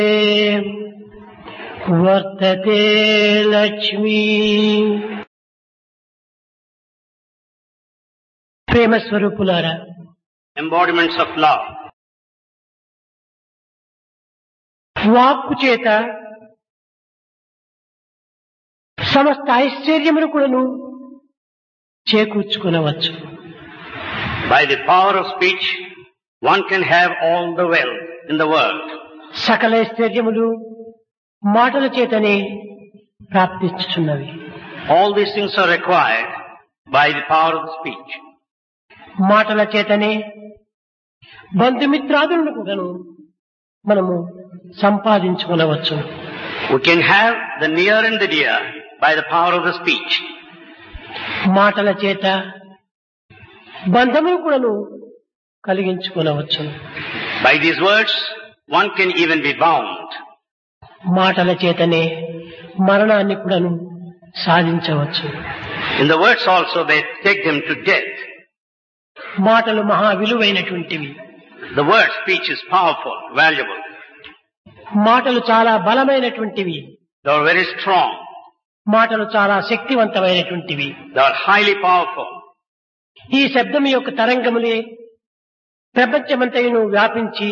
వర్తతే లక్ష్మీ. ప్రేమ స్వరూపులారా, embodiments of love. వాక్కు చేత సమస్త ఐశ్వర్యములు కూడాను చేకూర్చుకునవచ్చు. By the power of speech, one can have all the wealth in the world. సకల ఐశ్వర్యములు మాటల చేతనే ప్రాప్తించుచున్నవి. All these things are required by the power of speech. మాటల చేతనే బంధుమిత్రాదులను కూడాను మనము సంపాదించుకునవచ్చు. We can have the near and the dear by the power of the speech. మాటల చేత బంధమును కూడాను కలిగించుకునవచ్చు. By these words, one can even be bound. మాటల చేతనే మరణాన్ని కూడాను సాధించవచ్చు. In the words also, they take them to death. మాటలు మహా విలువైనటువంటివి. The word speech is powerful, valuable. మాటలు చాలా బలమైనటువంటివి. They are very strong. మాటలు చాలా శక్తివంతమైనటువంటివి. They are highly powerful. ఈ శబ్దం యొక్క తరంగములే ప్రపంచమంతయును వ్యాపించి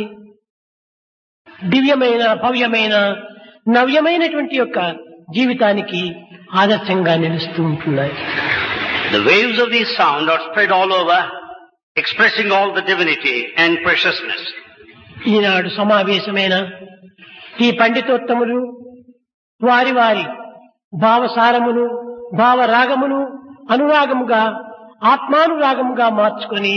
దివ్యమైన, భవ్యమైన, నవ్యమైనటువంటి యొక్క జీవితానికి ఆదర్శంగా నిలుస్తూ ఉంటున్నాయి. The waves of these sound are spread all over, expressing all the divinity and preciousness. ఈనాడు సమావేశమైన ఈ పండితోత్తములు వారి వారి భావసారమును, భావరాగమును అనురాగముగా, ఆత్మానురాగముగా మార్చుకొని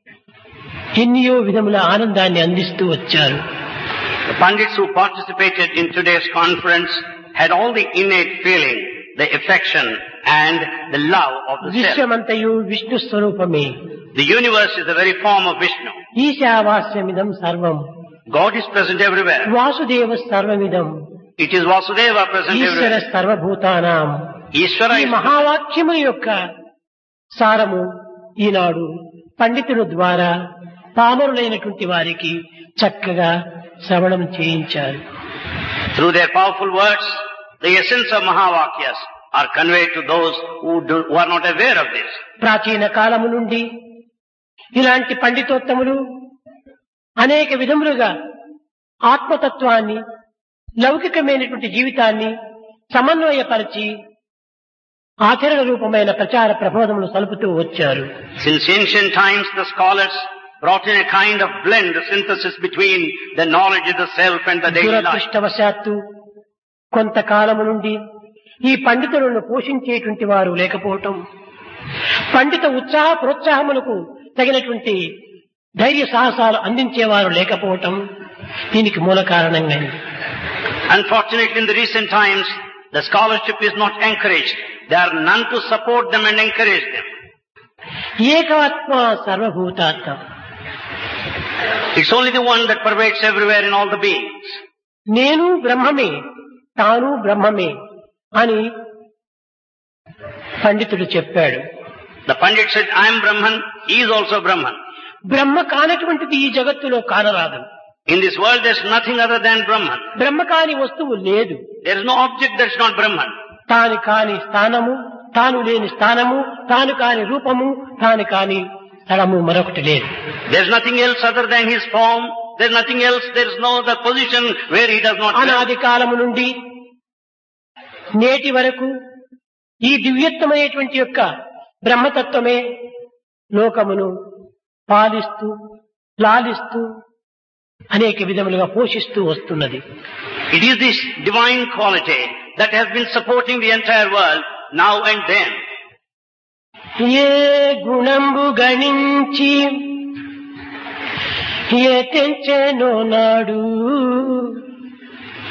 ఎన్నో విధముల ఆనందాన్ని అందిస్తూ వచ్చారు. The Pandits who participated in today's conference had all the innate feeling, the affection and the love of the self. విశ్వమంతయు Vishnu స్వరూపమే. The universe is the very form of Vishnu. ఈశావాస్యమిదం సర్వం. God is present everywhere. Vasudeva సర్వమిదం. It is Vasudeva present Eshwara everywhere. సర్వభూతానాం. Ishvara ఈ is మహావాక్యము యొక్క సారము ఈనాడు పండితుల ద్వారా పామరులైనటువంటి వారికి చక్కగా శ్రవణం చేయించారు. through their powerful words, the essence of Mahavakyas are conveyed to those who are not aware of this. ప్రాచీన కాలము నుండి ఇలాంటి పండితోత్తములు అనేక విధములుగా ఆత్మతత్వాన్ని, లౌకికమైనటువంటి జీవితాన్ని సమన్వయపరిచి ఆచరణ రూపమైన ప్రచార ప్రబోధములు సలుపుతూ వచ్చారు. Since ancient times, the scholars brought in a kind of blend, a synthesis between the knowledge of the self and the daily life. దురదృష్టవశాత్తు కొంతకాలము నుండి ఈ పండితులను పోషించేటువంటి వారు లేకపోవటం, పండిత ఉత్సాహ ప్రోత్సాహములకు తగినటువంటి ధైర్య సాహసాలు అందించేవారు లేకపోవటం దీనికి మూల కారణంగా. Unfortunately, in the recent times, the scholarship is not encouraged. There are none to support them and encourage them. ఏకాత్మ సర్వభూతాత్మ. It's only the one that pervades everywhere in all the beings. నేను బ్రహ్మమే, తాను బ్రహ్మమే అని పండితుడు చెప్పాడు. The Pandit said, I am Brahman, he is also Brahman. బ్రహ్మ కానటువంటిది ఈ జగత్తులో కానరాదు. In this world there is nothing other than Brahman. బ్రహ్మ కాని వస్తువు లేదు. There is no object that is not Brahman. తాను కాని స్థానము, తాను లేని స్థానము, తాను కాని రూపము, తాను కాని స్థలము మరొకటి లేదు. There is nothing else other than his form. There is nothing else, there is no other position where he does not dwell. అనాది కాలము నుండి నేటి వరకు ఈ దివ్యత్వమైనటువంటి యొక్క బ్రహ్మతత్వమే లోకమును పాలిస్తూ, లాలిస్తూ అనేక విధములుగా పోషిస్తూ వస్తున్నది. It is this divine quality that has been supporting the entire world now and then. ఏ గుణంబు గణించి ఏ తెంచెనో నాడు